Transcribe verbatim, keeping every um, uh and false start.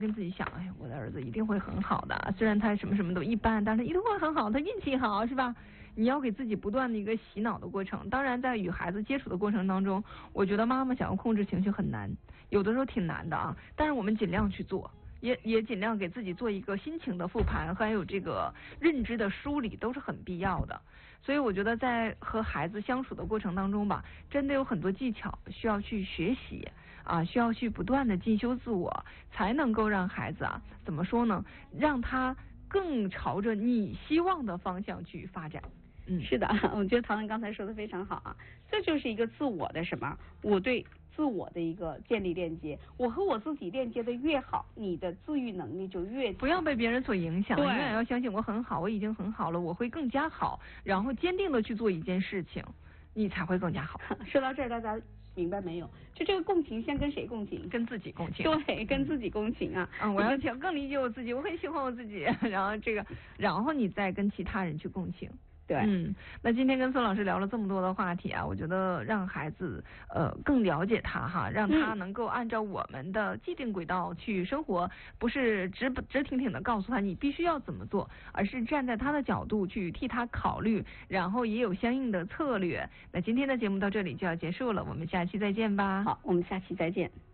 跟自己想，哎，我的儿子一定会很好的，虽然他什么什么都一般，但是一定会很好，他运气好，是吧？你要给自己不断的一个洗脑的过程。当然，在与孩子接触的过程当中，我觉得妈妈想要控制情绪很难，有的时候挺难的啊。但是我们尽量去做，也也尽量给自己做一个心情的复盘，还有这个认知的梳理，都是很必要的。所以我觉得在和孩子相处的过程当中吧，真的有很多技巧需要去学习啊，需要去不断的进修自我，才能够让孩子啊，怎么说呢，让他更朝着你希望的方向去发展。 嗯，是的，我觉得唐文刚才说的非常好啊，这就是一个自我的什么，我对自我的一个建立链接，我和我自己链接的越好，你的自愈能力就越强。 不要被别人所影响，永远要相信我很好，我已经很好了，我会更加好，然后坚定的去做一件事情，你才会更加好。 说到这儿，大家明白没有？就这个共情，先跟谁共情？ 跟自己共情。 对，跟自己共情啊！ 嗯，我要想更理解我自己，我很喜欢我自己，然后这个，然后你再跟其他人去共情。 对， 嗯，那今天跟孙老师聊了这么多的话题啊，我觉得让孩子呃更了解他哈，让他能够按照我们的既定轨道去生活，不是直直挺挺的告诉他你必须要怎么做，而是站在他的角度去替他考虑，然后也有相应的策略。那今天的节目到这里就要结束了，我们下期再见吧。 好，我们下期再见。